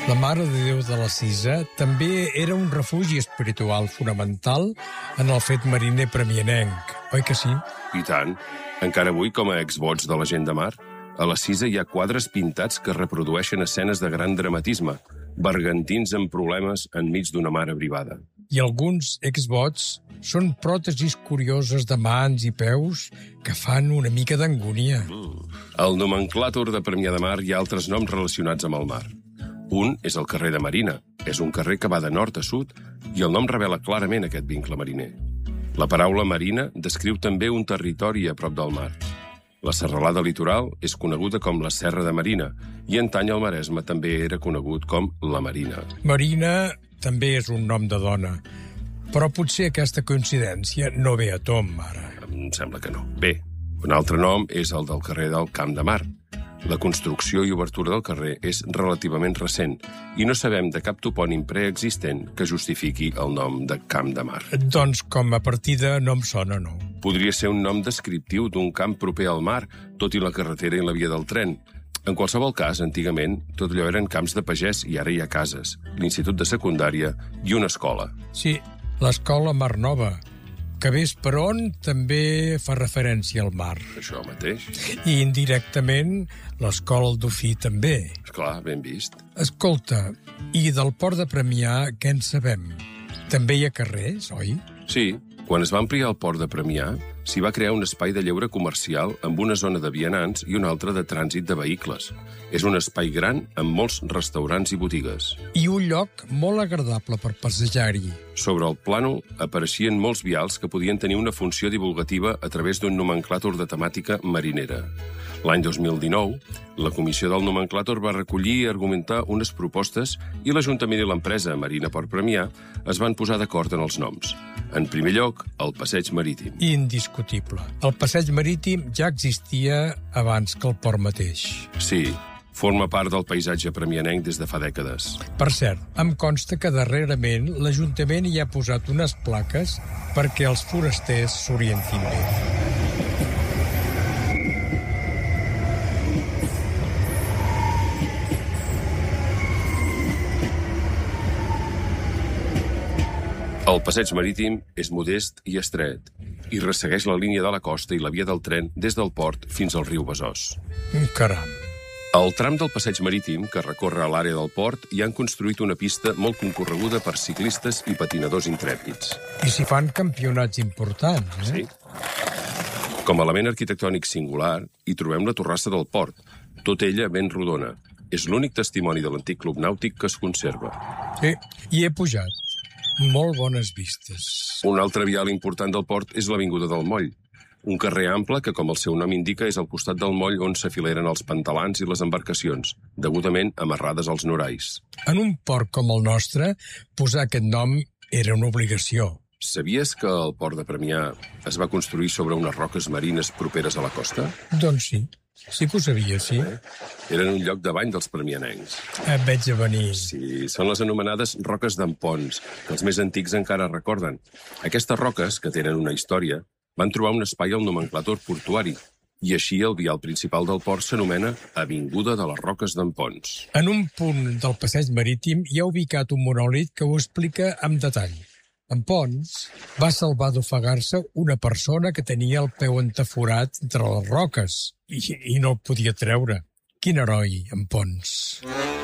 La Mare de Déu de la Cisa també era un refugi espiritual fonamental en el fet mariner premianenc, oi que sí? I tant. Encara avui, com a exvots de la gent de mar, a la Cisa hi ha quadres pintats que reprodueixen escenes de gran dramatisme, bergantins amb problemes enmig d'una mar abrivada. I alguns exvots són pròtesis curioses de mans i peus que fan una mica d'angúnia. Al nomenclàtor de Premià de Mar hi ha altres noms relacionats amb el mar. Un és el carrer de Marina. És un carrer que va de nord a sud i el nom revela clarament aquest vincle mariner. La paraula marina descriu també un territori a prop del mar. La serralada litoral és coneguda com la Serra de Marina i antany el Maresme també era conegut com la Marina. Marina també és un nom de dona, però potser aquesta coincidència no ve a tom, ara. Em sembla que no. Bé, un altre nom és el del carrer del Camp de Mar. La construcció i obertura del carrer és relativament recent i no sabem de cap topònim preexistent que justifiqui el nom de Camp de Mar. Doncs com a partida no em sona, no. Podria ser un nom descriptiu d'un camp proper al mar, tot i la carretera i la via del tren. En qualsevol cas, antigament, tot allò eren camps de pagès i ara hi ha cases, l'institut de secundària i una escola. Sí, l'escola Mar Nova, que ves per on també fa referència al mar. Això mateix. I indirectament l'escola El Dofí també. Esclar, ben vist. Escolta, i del Port de Premià què en sabem? També hi ha carrers, oi? Sí, quan es va ampliar el port de Premià, s'hi va crear un espai de lleure comercial amb una zona de vianants i una altra de trànsit de vehicles. És un espai gran amb molts restaurants i botigues. I un lloc molt agradable per passejar-hi. Sobre el plànol apareixien molts vials que podien tenir una funció divulgativa a través d'un nomenclàtor de temàtica marinera. L'any 2019, la Comissió del Nomenclàtor va recollir i argumentar unes propostes i l'Ajuntament i l'empresa Marina Port Premià es van posar d'acord en els noms. En primer lloc, el Passeig Marítim. Indiscutible. El Passeig Marítim ja existia abans que el port mateix. Sí, forma part del paisatge premianenc des de fa dècades. Per cert, em consta que darrerament l'Ajuntament hi ha posat unes plaques perquè els forasters s'orientin bé. El passeig marítim és modest i estret i ressegueix la línia de la costa i la via del tren des del port fins al riu Besòs. Caram! Al tram del passeig marítim, que recorre a l'àrea del port, hi han construït una pista molt concorreguda per ciclistes i patinadors intrèpids. I s'hi fan campionats importants, Sí. Com a element arquitectònic singular, hi trobem la torrassa del port, tota ella ben rodona. És l'únic testimoni de l'antic club nàutic que es conserva. Sí, hi he pujat. Molt bones vistes. Un altre vial important del port és l'Avinguda del Moll, un carrer ample que, com el seu nom indica, és al costat del moll on s'afileren els pantalans i les embarcacions, degudament amarrades als norais. En un port com el nostre, posar aquest nom era una obligació. Sabies que el port de Premià es va construir sobre unes roques marines properes a la costa? Doncs sí. Sí que ho sabia, sí. Eren un lloc de bany dels premianencs. Veig a venir. Sí, són les anomenades roques d'Empons, que els més antics encara recorden. Aquestes roques, que tenen una història, van trobar un espai al nomenclàtor portuari, i així el vial principal del port s'anomena Avinguda de les Roques d'Empons. En un punt del passeig marítim hi ha ubicat un monòlit que ho explica amb detall. En Pons va salvar d'ofegar-se una persona que tenia el peu entaforat entre les roques i no el podia treure. Quin heroi, en Pons.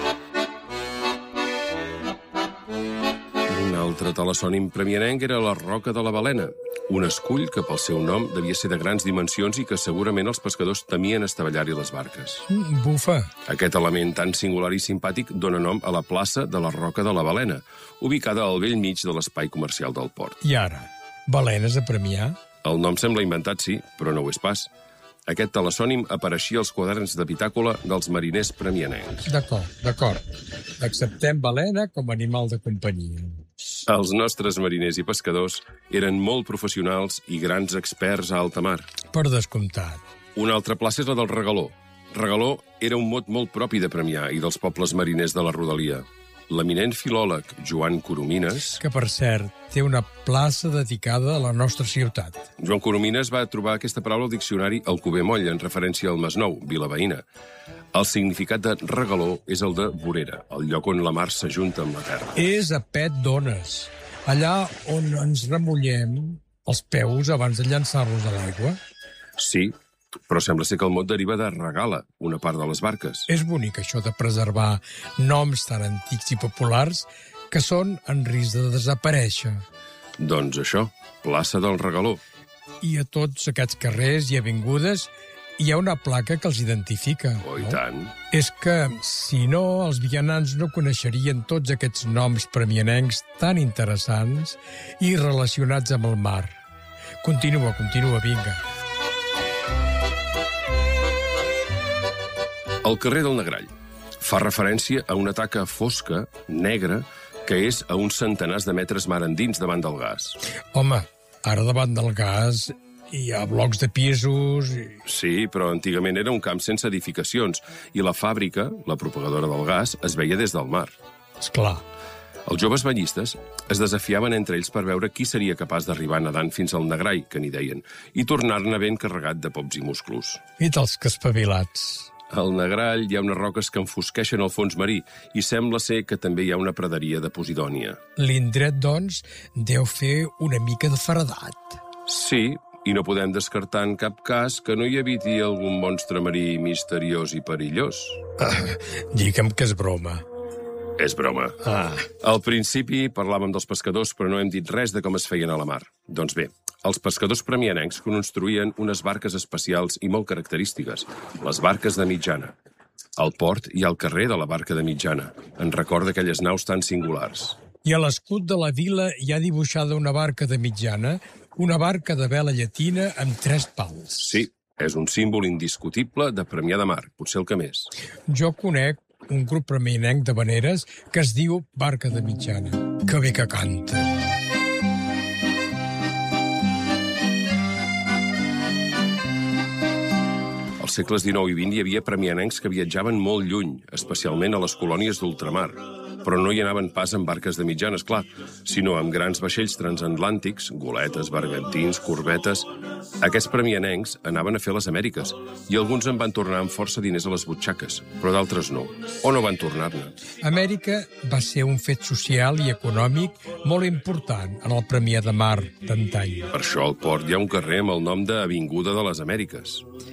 Un altre telesònim premianenc era la Roca de la Balena, un escull que pel seu nom devia ser de grans dimensions i que segurament els pescadors temien estavellar-hi les barques. Bufa. Aquest element tan singular i simpàtic dona nom a la plaça de la Roca de la Balena, ubicada al bell mig de l'espai comercial del port. I ara, balenes a Premià? El nom sembla inventat, sí, però no ho és pas. Aquest telesònim apareixia als quaderns de bitàcola dels mariners premianencs. D'acord. Acceptem balena com a animal de companyia. Els nostres mariners i pescadors eren molt professionals i grans experts a alta mar. Per descomptat. Una altra plaça és la del Regaló. Regaló era un mot molt propi de Premià i dels pobles mariners de la rodalia. L'eminent filòleg Joan Coromines... Que, per cert, té una plaça dedicada a la nostra ciutat. Joan Coromines va trobar aquesta paraula al diccionari Alcover Moll, en referència al Masnou, vila veïna. El significat de regaló és el de vorera, el lloc on la mar s'ajunta amb la terra. És a Pet d'Ones, allà on ens remullem els peus abans de llançar-los a l'aigua. Sí, però sembla ser que el mot deriva de regala, una part de les barques. És bonic això de preservar noms tan antics i populars que són en risc de desaparèixer. Doncs això, plaça del Regaló. I a tots aquests carrers i avingudes hi ha una placa que els identifica. Oh, i tant. És que, si no, els vianants no coneixerien tots aquests noms premianencs tan interessants i relacionats amb el mar. Continua, vinga. El carrer del Negrall fa referència a una taca fosca, negra, que és a uns centenars de metres mar endins davant del gas. Home, ara davant del gas hi ha blocs de pisos... Sí, però antigament era un camp sense edificacions i la fàbrica, la propagadora del gas, es veia des del mar. Esclar. Els joves banyistes es desafiaven entre ells per veure qui seria capaç d'arribar nedant fins al Negrall, que n'hi deien, i tornar-ne ben carregat de pops i musclos. I tals que espavilats. Al Negrall hi ha unes roques que enfosqueixen el fons marí i sembla ser que també hi ha una praderia de Posidònia. L'indret, doncs, deu fer una mica de faradat. Sí, i no podem descartar en cap cas que no hi habiti algun monstre marí misteriós i perillós. Digue'm que és broma. És broma. Al principi parlàvem dels pescadors, però no hem dit res de com es feien a la mar. Doncs bé, els pescadors premianencs construïen unes barques especials i molt característiques, les barques de mitjana. Al port hi ha el carrer de la barca de mitjana. En recorda aquelles naus tan singulars. I a l'escut de la vila hi ha dibuixada una barca de mitjana, una barca de vela llatina amb 3 pals. Sí, és un símbol indiscutible de Premià de Mar, potser el que més. Jo conec un grup premianenc de veneres que es diu Barca de Mitjana. Que bé que canta. Als segles XIX i XX hi havia premianencs que viatjaven molt lluny, especialment a les colònies d'ultramar. Però no hi anaven pas amb barques de mitjana, esclar, sinó amb grans vaixells transatlàntics, goletes, bergantins, corbetes... Aquests premianencs anaven a fer les Amèriques i alguns en van tornar amb força diners a les butxaques, però d'altres no, o no van tornar-ne. Amèrica va ser un fet social i econòmic molt important en el Premià de Mar d'antany. Per això al port hi ha un carrer amb el nom d'Avinguda de les Amèriques.